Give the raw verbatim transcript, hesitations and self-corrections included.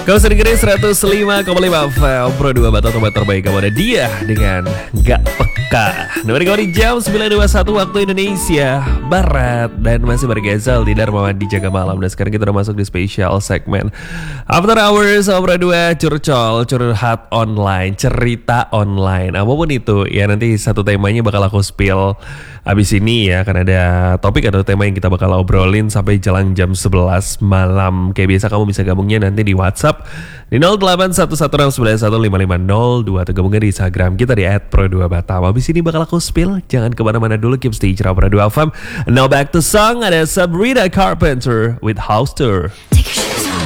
Kau sering dengerin seratus lima koma lima F M Pro dua Batam tempat terbaik. Kamu ada dia dengan Gak Peka. Nomor kamu di jam sembilan dua puluh satu waktu Indonesia Barat. Dan masih bergazal di Dharma di Jaga Malam. Dan sekarang kita udah masuk di special segmen After Hours Pro dua Curcol, curhat online, cerita online, apapun itu. Ya nanti satu temanya bakal aku spill abis ini ya. Karena ada topik atau tema yang kita bakal obrolin sampai jelang jam sebelas malam. Kayak biasa kamu bisa gabungnya nanti di WhatsApp di nol delapan satu satu enam sembilan satu lima lima nol dua atau gabungnya di Instagram kita di et pro dua batam. Abis ini bakal aku spill. Jangan kemana-mana dulu, keep stay Pro dua F M. Now back to song, ada Sabrina Carpenter with House Tour. Take a